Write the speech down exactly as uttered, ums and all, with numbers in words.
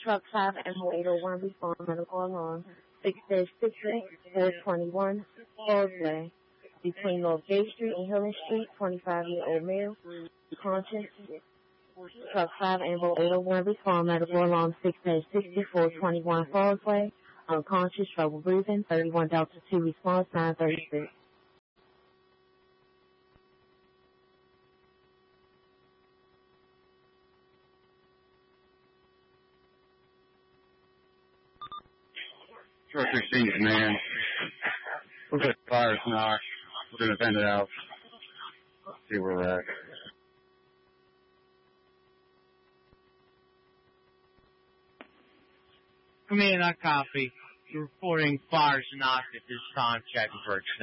Truck five M O eight oh one respond medical alarm. six dash six four twenty-one Causeway. Between North Gate Street and Hillen Street, twenty-five-year-old male. Conscious. Truck five M O eight oh one respond medical alarm. six dash six four twenty-one Causeway. Unconscious, trouble breathing. thirty-one Delta two response, nine thirty-six. Short sixteen command. We're good fires now. We're going to vent it out. See where we're at. Command, I copy. You're reporting fires knocked at this time, checking for extent.